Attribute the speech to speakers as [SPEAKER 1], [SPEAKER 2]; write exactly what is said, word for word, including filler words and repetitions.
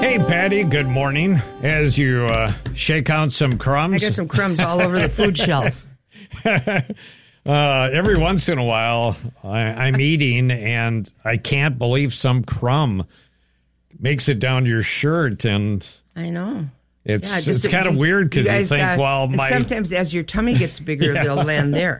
[SPEAKER 1] Hey, Patty, good morning. As you uh, shake out some crumbs.
[SPEAKER 2] I got some crumbs all over the food shelf.
[SPEAKER 1] uh, every once in a while, I, I'm eating, and I can't believe some crumb makes it down your shirt. And
[SPEAKER 2] I know.
[SPEAKER 1] It's
[SPEAKER 2] yeah, just,
[SPEAKER 1] it's kind of weird because you, you think,
[SPEAKER 2] got,
[SPEAKER 1] well, my...
[SPEAKER 2] sometimes as your tummy gets bigger, yeah. they'll land there.